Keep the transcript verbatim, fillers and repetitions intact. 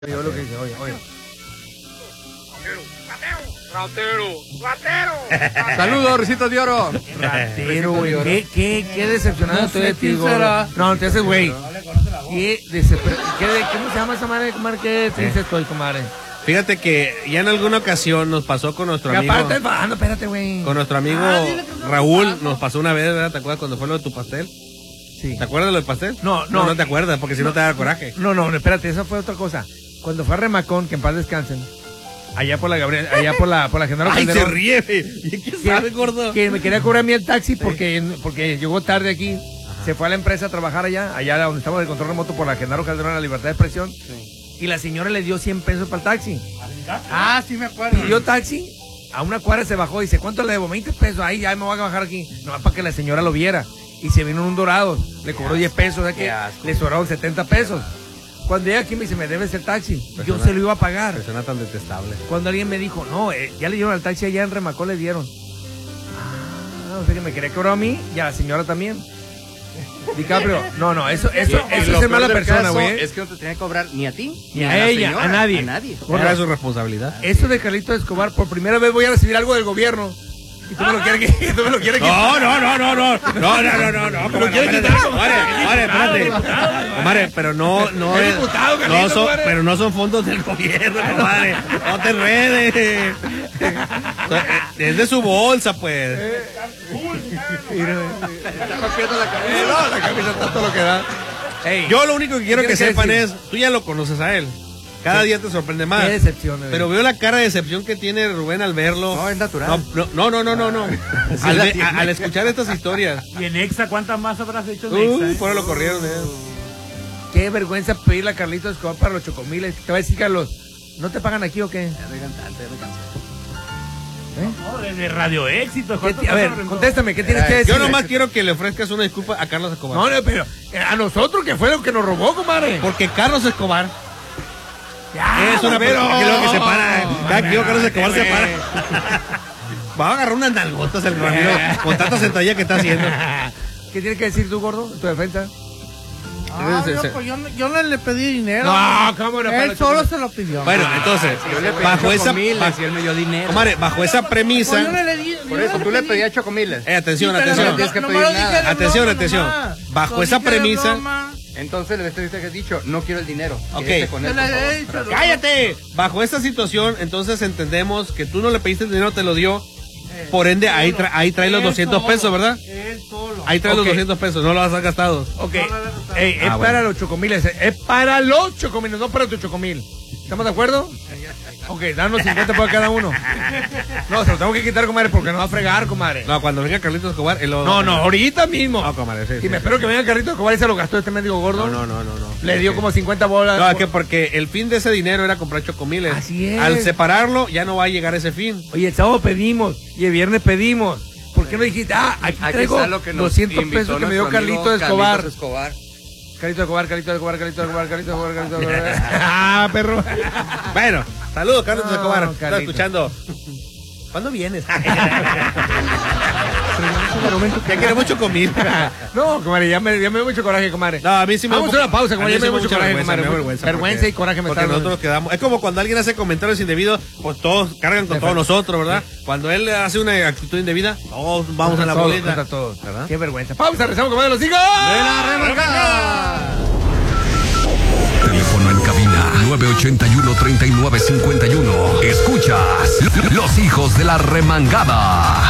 Yo lo que dice, oye, oye. Ratero, ratero, ratero. Saludos, Ricitos de Oro. Ratero, güey. ¿Qué, qué, qué decepcionado No estoy sé de ti, quién güey. será. No, te haces güey. Qué decepcionado. ¿Qué de- ¿Cómo se llama esa madre, comadre? Qué triste estoy, comadre. Fíjate que ya en alguna ocasión nos pasó con nuestro Que amigo. aparte, ah, no, espérate, güey. Con nuestro amigo Ah, dile que no Raúl, pasa. nos pasó una vez, ¿verdad? ¿Te acuerdas cuando fue lo de tu pastel? Sí. ¿Te acuerdas de lo del pastel? No, No, no. no te acuerdas, porque si no, te da coraje. No, no, espérate, esa fue otra cosa. Cuando fue a Remacón, que en paz descansen, allá por la Gabriel, allá por la, por la Genaro Ay, se Calderón, ríe, güey. ¿Y qué que, sabe, gordo? que me quería cobrar a mí el taxi porque, porque llegó tarde aquí. Se fue a la empresa a trabajar allá, allá donde estamos de control remoto por la Genaro Calderón, la Libertad de Expresión. Y la señora le dio cien pesos para el taxi. Ah, sí me acuerdo. Pidió taxi, a una cuadra se bajó y dice, ¿cuánto le debo? veinte pesos, ahí ya me voy a bajar aquí. Nomás para que la señora lo viera. Y se vino en un Dorados, le cobró diez pesos, o sea que le sobraron setenta pesos. Cuando llega aquí me dice, me debes el taxi. Yo Persona- se lo iba a pagar. Persona tan detestable. Cuando alguien me dijo, no, eh, ya le dieron al taxi allá en Remacón, le dieron. Ah, o sea que me quería cobrar a mí y a la señora también. DiCaprio, no, no, eso, eso, Y eso lo es ser peor mala del persona, caso güey. Es que no te tenía que cobrar ni a ti, Ni a la ella, señora, a nadie. A nadie. Gordo. Era su responsabilidad. Eso de Carlito Escobar, por primera vez voy a recibir algo del gobierno. Y tú me lo quieres que, tú me lo quieres que. No, no, no, no, no, no, no, no, no, no, comadre, quieres espérate, quitar, comadre, comadre, espérate. Comadre, pero no, no Es es, diputado, no Carlito, son, comadre. pero no son fondos del gobierno, comadre, no te enredes. Es de su bolsa, pues. Está rompiendo la camisa. No, la camisa está todo lo que da. Ey, Yo lo único que quiero ¿Qué que quieres sepan decir? es, tú ya lo conoces a él. Cada día te sorprende más. qué decepción, güey. Pero veo la cara de decepción que tiene Rubén al verlo. No, es natural. No, no, no, no, no, no. Al, la ve- tiene. a- al escuchar estas historias. ¿Y en Exa cuántas más habrás hecho en Exa? Uy, eh? fuera lo corrieron, eh. Qué vergüenza pedirle a Carlito Escobar para los chocomiles. Te va a decir, Carlos, ¿no te pagan aquí o qué? Ya me cansaste, ya me cansé. No, de, de Radio Éxito. ¿Qué ti- a ver, contéstame, ¿qué tienes Ay, que decir? Yo nomás quiero que le ofrezcas una disculpa a Carlos Escobar. No, no, pero eh, a nosotros que fue lo que nos robó, comadre. Porque Carlos Escobar Ya, es una pero- persona que luego que se para. Cada que yo Carlos Escobar se güey. para. Va a agarrar unas nalgotas el Ramiro con tanta sentadilla que está haciendo. ¿Qué tienes que decir tú, gordo, en tu defensa? Ah, Se- yo, se- pues, yo, no- yo no le pedí dinero. No, cómo no, para Él los solo chocomiles. se lo pidió. Bueno, entonces, Yo le pedí bajo esa, chocomiles bajo- y él me dio dinero. comadre, bajo esa Pues yo no premisa. le di. Por yo eso, no tú le pedí- pedías chocomiles. Eh, atención, Sí, pero atención. no tienes que nomás pedir lo dije nada. de Atención, broma atención. nomás. Bajo Lo esa dije de premisa- broma. Entonces le diste que has dicho, no quiero el dinero. Ok. Quédese con él, Se le por favor. he dicho, ¿no? ¡Cállate! Bajo esta situación, entonces entendemos que tú no le pediste dinero, te lo dio. Por ende, ahí, tra- ahí trae los Él doscientos solo, pesos, ¿verdad? Él solo. Ahí trae Ok. los doscientos pesos, no los has gastado. Ok, No, no, no, no. Ey, es Ah, para bueno. los chocomiles, eh, es para los chocomiles, no para tu chocomil. ¿Estamos de acuerdo? Ok, danos cincuenta por cada uno. No, se lo tengo que quitar, comadre, porque nos va a fregar, comadre. No, cuando venga Carlitos Escobar, él lo... No, no, ahorita mismo. No, comadre, sí, Y sí. me espero que venga Carlito Escobar y se lo gastó este mendigo gordo. No, no, no, no, no. Le dio como cincuenta bolas. No, es que porque el fin de ese dinero era comprar chocomiles. Así es. Al separarlo, ya no va a llegar ese fin. Oye, el sábado pedimos y el viernes pedimos. ¿Por qué no dijiste, ah, aquí Aquí traigo está lo que nos doscientos invitó pesos que me dio nuestro amigo Carlito Escobar? Carlitos Escobar. Carlito Escobar, Carlito Escobar, Carlito Escobar, Carlito Escobar, Carlito Escobar. Ah, perro. Bueno, saludos, Carlos No, Escobar. Está Carlito. escuchando. ¿Cuándo vienes? Ya quiero mucho comida. No, comadre, ya me, ya me dio mucho coraje, comadre. No, a mí sí me da Vamos un a una pausa, a comadre, mí ya me sí dio mucho mucha coraje, vergüenza, comadre. me da vergüenza. Vergüenza porque- y coraje me Porque está dando. nosotros quedamos. Es como cuando alguien hace comentarios indebidos, pues todos cargan con De todos verdad. nosotros, ¿verdad? Cuando él hace una actitud indebida, todos vamos a la Todos, bolita. contra todos. ¿Verdad? Qué vergüenza. Pausa, rezamos, comadre, los hijos. Teléfono en cabina nueve ochenta y uno, treinta y nueve cincuenta y uno. Escuchas Los Hijos de la Remangada.